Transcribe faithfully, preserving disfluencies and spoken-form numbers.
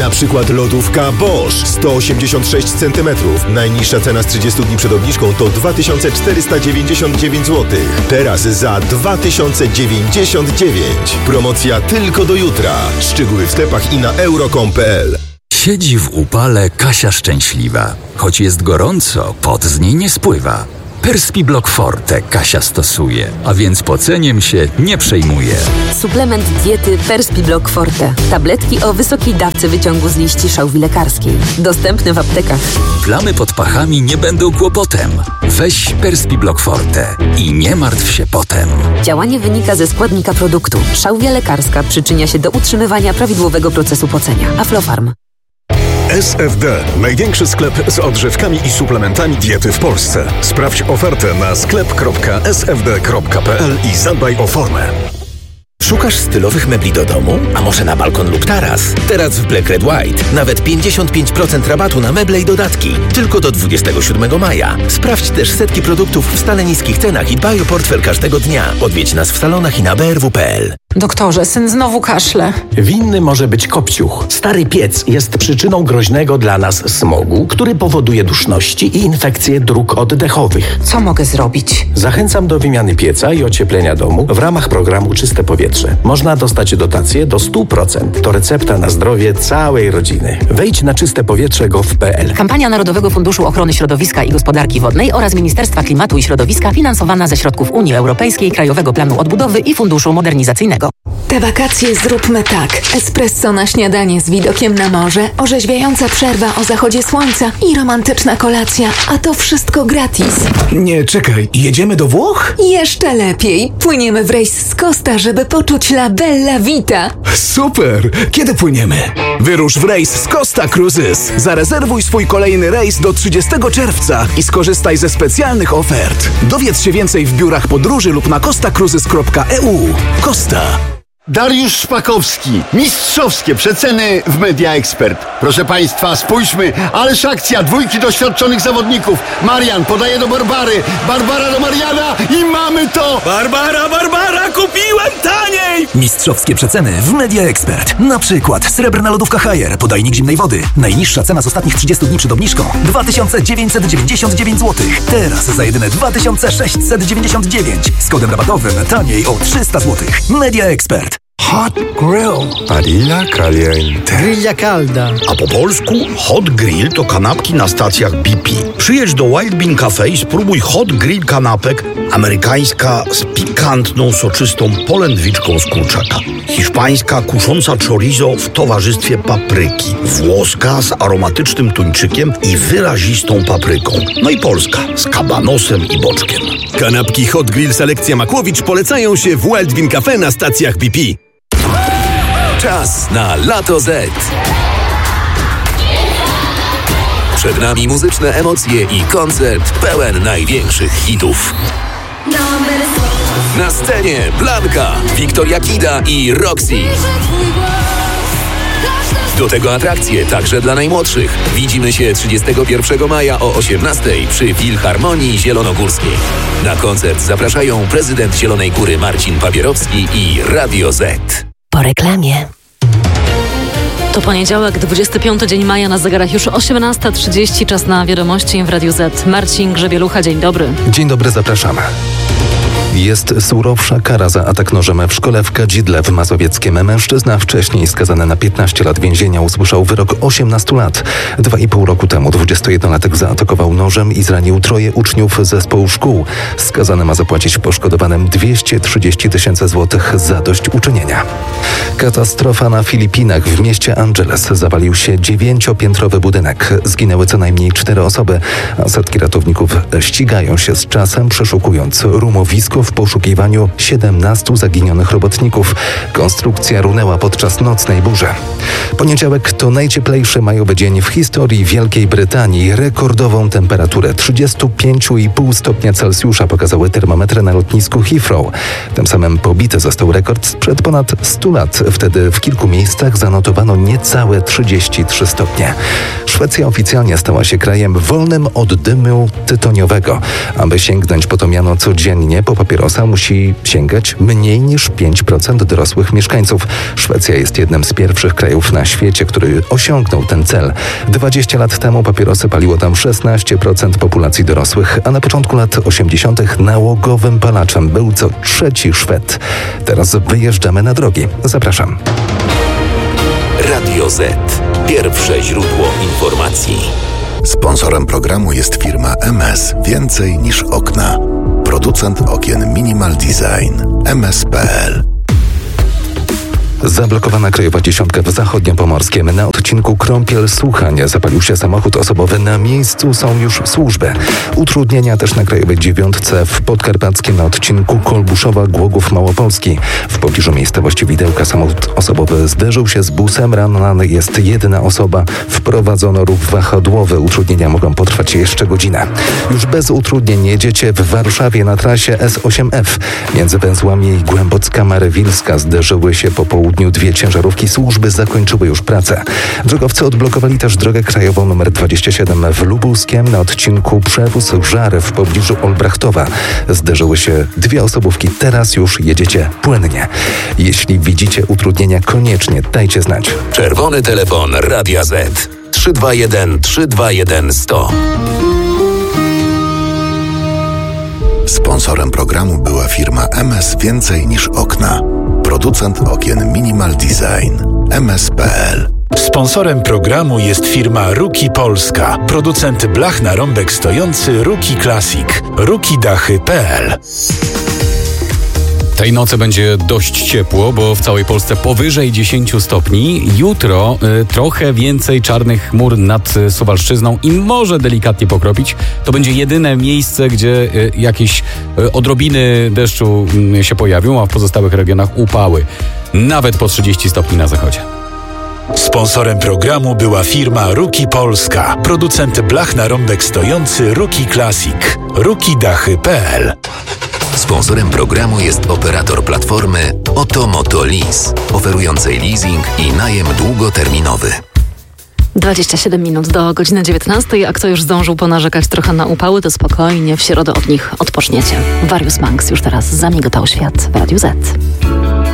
Na przykład lodówka Bosch sto osiemdziesiąt sześć centymetrów. Najniższa cena z trzydziestu dni przed obniżką to dwa tysiące czterysta dziewięćdziesiąt dziewięć złotych. Teraz za dwa tysiące dziewięćdziesiąt dziewięć. Promocja tylko do jutra. Szczegóły w sklepach i na euro kropka com kropka p l. Siedzi w upale Kasia szczęśliwa. Choć jest gorąco, pot z niej nie spływa. Perspiblock Forte Kasia stosuje, a więc poceniem się nie przejmuje. Suplement diety Perspiblock Forte. Tabletki o wysokiej dawce wyciągu z liści szałwi lekarskiej. Dostępne w aptekach. Plamy pod pachami nie będą kłopotem. Weź Perspiblock Forte i nie martw się potem. Działanie wynika ze składnika produktu. Szałwia lekarska przyczynia się do utrzymywania prawidłowego procesu pocenia. Aflofarm. S F D. Największy sklep z odżywkami i suplementami diety w Polsce. Sprawdź ofertę na sklep kropka s f d kropka p l i zadbaj o formę. Szukasz stylowych mebli do domu? A może na balkon lub taras? Teraz w Black Red White nawet pięćdziesiąt pięć procent rabatu na meble i dodatki. Tylko do dwudziestego siódmego maja. Sprawdź też setki produktów w stale niskich cenach i dbaj o portfel każdego dnia. Odwiedź nas w salonach i na b r w kropka p l. Doktorze, syn znowu kaszle. Winny może być kopciuch. Stary piec jest przyczyną groźnego dla nas smogu, który powoduje duszności i infekcje dróg oddechowych. Co mogę zrobić? Zachęcam do wymiany pieca i ocieplenia domu w ramach programu Czyste Powietrze. Można dostać dotację do stu procent. To recepta na zdrowie całej rodziny. Wejdź na czyste powietrze kropka gov kropka p l. Kampania Narodowego Funduszu Ochrony Środowiska i Gospodarki Wodnej oraz Ministerstwa Klimatu i Środowiska finansowana ze środków Unii Europejskiej, Krajowego Planu Odbudowy i Funduszu Modernizacyjnego. Te wakacje zróbmy tak. Espresso na śniadanie z widokiem na morze, orzeźwiająca przerwa o zachodzie słońca i romantyczna kolacja, a to wszystko gratis. Nie, czekaj, jedziemy do Włoch? Jeszcze lepiej. Płyniemy w rejs z Costa, żeby poczuć la bella vita. Super! Kiedy płyniemy? Wyrusz w rejs z Costa Cruises. Zarezerwuj swój kolejny rejs do trzydziestego czerwca i skorzystaj ze specjalnych ofert. Dowiedz się więcej w biurach podróży lub na costa cruises kropka e u. Costa. Dariusz Szpakowski. Mistrzowskie przeceny w Media Expert. Proszę Państwa, spójrzmy, ależ akcja, dwójki doświadczonych zawodników. Marian podaje do Barbary, Barbara do Mariana i mamy to! Barbara, Barbara, kupiłem taniej! Mistrzowskie przeceny w Media Expert. Na przykład srebrna lodówka Haier, podajnik zimnej wody. Najniższa cena z ostatnich trzydziestu dni przed obniżką dwa tysiące dziewięćset dziewięćdziesiąt dziewięć złotych. Teraz za jedyne dwa tysiące sześćset dziewięćdziesiąt dziewięć. Z kodem rabatowym taniej o trzysta złotych. Media Expert. Hot Grill. Parrilla caliente. Grilla calda. A po polsku Hot Grill to kanapki na stacjach B P. Przyjedź do Wild Bean Cafe i spróbuj Hot Grill kanapek amerykańska z pikantną, soczystą polędwiczką z kurczaka. Hiszpańska kusząca chorizo w towarzystwie papryki. Włoska z aromatycznym tuńczykiem i wyrazistą papryką. No i polska z kabanosem i boczkiem. Kanapki Hot Grill Selekcja Makłowicz polecają się w Wild Bean Cafe na stacjach B P. Czas na Lato Z. Przed nami muzyczne emocje i koncert pełen największych hitów. Na scenie Blanka, Wiktoria Kida i Roxy. Do tego atrakcje także dla najmłodszych. Widzimy się trzydziestego pierwszego maja o osiemnastej przy Filharmonii Zielonogórskiej. Na koncert zapraszają prezydent Zielonej Góry Marcin Papierowski i Radio Z. Po reklamie. To poniedziałek, dwudziesty piąty dzień maja, na zegarach już osiemnasta trzydzieści, czas na wiadomości w Radiu Z. Marcin Grzebielucha, dzień dobry. Dzień dobry, zapraszamy. Jest surowsza kara za atak nożem w szkole w Kadzidle w Mazowieckiem. Mężczyzna, wcześniej skazany na piętnaście lat więzienia, usłyszał wyrok osiemnastu lat. Dwa i pół roku temu dwudziestojednolatek zaatakował nożem i zranił troje uczniów zespołu szkół. Skazany ma zapłacić poszkodowanym dwieście trzydzieści tysięcy złotych za dośćuczynienia. Katastrofa na Filipinach. W mieście Angeles zawalił się dziewięciopiętrowy budynek. Zginęły co najmniej cztery osoby, a setki ratowników ścigają się z czasem, przeszukując rumowisko w poszukiwaniu siedemnastu zaginionych robotników. Konstrukcja runęła podczas nocnej burzy. Poniedziałek to najcieplejszy majowy dzień w historii Wielkiej Brytanii. Rekordową temperaturę trzydzieści pięć i pół stopnia Celsjusza pokazały termometry na lotnisku Heathrow. Tym samym pobity został rekord sprzed ponad stu lat. Wtedy w kilku miejscach zanotowano niecałe trzydzieści trzy stopnie. Szwecja oficjalnie stała się krajem wolnym od dymu tytoniowego. Aby sięgnąć po to miano codziennie po papierosa musi sięgać mniej niż pięć procent dorosłych mieszkańców. Szwecja jest jednym z pierwszych krajów na na świecie, który osiągnął ten cel. dwadzieścia lat temu papierosy paliło tam szesnaście procent populacji dorosłych, a na początku lat osiemdziesiątych nałogowym palaczem był co trzeci Szwed. Teraz wyjeżdżamy na drogi. Zapraszam. Radio Z. Pierwsze źródło informacji. Sponsorem programu jest firma M S. Więcej niż okna. Producent okien Minimal Design. M S kropka p l. Zablokowana krajowa dziesiątka w zachodniopomorskiem. Na odcinku Krąpiel-Słuchanie zapalił się samochód osobowy. Na miejscu są już służby. Utrudnienia też na krajowej dziewiątce w Podkarpackiem na odcinku Kolbuszowa-Głogów-Małopolski. W pobliżu miejscowości Widełka samochód osobowy zderzył się z busem. Ranna jest jedna osoba. Wprowadzono ruch wahadłowy. Utrudnienia mogą potrwać jeszcze godzinę. Już bez utrudnień jedziecie w Warszawie na trasie S osiem F. Między węzłami Głębocka-Marywilska zderzyły się po południu dwie ciężarówki. Służby zakończyły już pracę. Drogowcy odblokowali też drogę krajową nr dwadzieścia siedem w Lubuskiem na odcinku Przewóz-Żary w pobliżu Olbrachtowa. Zderzyły się dwie osobówki. Teraz już jedziecie płynnie. Jeśli widzicie utrudnienia, koniecznie dajcie znać. Czerwony telefon Radia Z. trzy dwa jeden trzy dwa jeden sto. Sponsorem programu była firma M S. Więcej niż okna. Producent okien Minimal Design. M S kropka p l. Sponsorem programu jest firma Ruki Polska. Producent blach na rąbek stojący Ruki Classic. ruki dachy kropka p l. Tej nocy będzie dość ciepło, bo w całej Polsce powyżej dziesięć stopni. Jutro y, trochę więcej czarnych chmur nad y, Suwalszczyzną i może delikatnie pokropić. To będzie jedyne miejsce, gdzie y, jakieś y, odrobiny deszczu y, się pojawią, a w pozostałych regionach upały. Nawet po trzydzieści stopni na zachodzie. Sponsorem programu była firma Ruki Polska. Producent blach na rąbek stojący Ruki Classic. ruki dachy kropka p l. Sponsorem programu jest operator platformy Otomoto Lease, oferującej leasing i najem długoterminowy. dwadzieścia siedem minut do godziny dziewiętnastej, a kto już zdążył ponarzekać trochę na upały, to spokojnie, w środę od nich odpoczniecie. Various Banks już teraz zamigotał świat w Radiu Z.